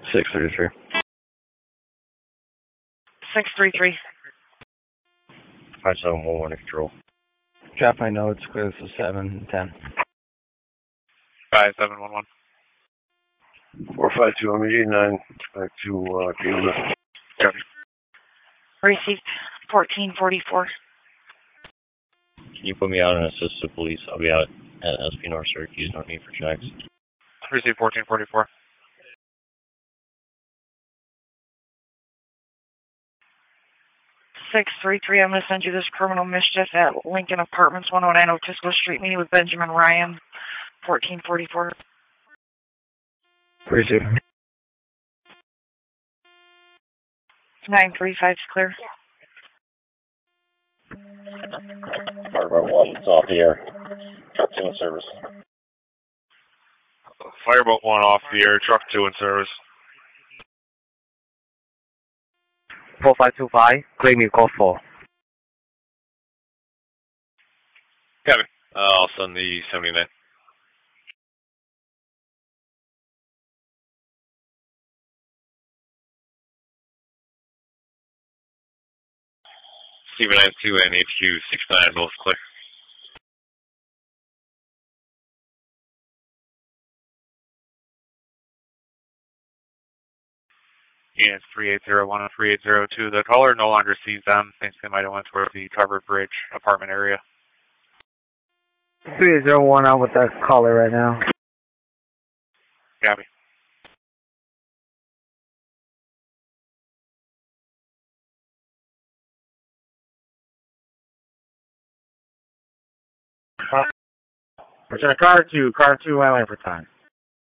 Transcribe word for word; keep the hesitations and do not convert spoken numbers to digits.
six thirty-three. six three three. five seven one one control. Drop my notes, clear this is seven ten. five seven one one. four five two, I'm eighty-nine, back to uh, Canada. Copy. Received fourteen forty-four. Can you put me out and assist the police? I'll be out at S P North Syracuse, no need for checks. Receive fourteen forty-four. six three three, I'm going to send you this criminal mischief at Lincoln Apartments, one oh nine Otisco Street, meeting with Benjamin Ryan, fourteen forty-four. Receive. nine three five is clear. Fireboat one, it's off the air. Truck two in service. Fireboat one off the air, truck two in service. four five two five, claim me call four. Copy. Uh, I'll send the seventy-nine. Steven nine two and H Q six nine, both clear. And three eight zero one and three eight zero two, the caller no longer sees them. Thinks they might have went towards the Covered Bridge apartment area. three eight zero one out with that caller right now. Copy. Return car two, car two, Island for time.